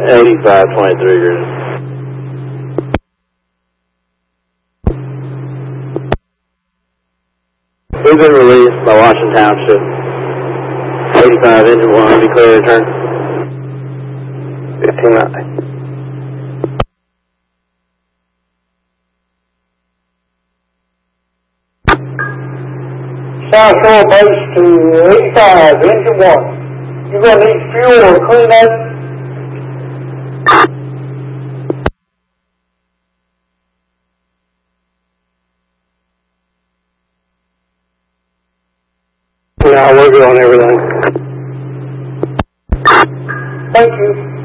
8523 Green. We've been released by Washington Township. 85 engine 1, be clear to return. 15 South Shore base to 85, engine 1. You're going to need fuel or clean up. Yeah, we're good on everything. Thank you.